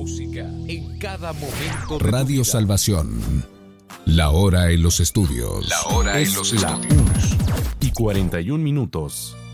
en cada momento de Radio Salvación. La hora en los estudios. La hora en los estudios. 1:41.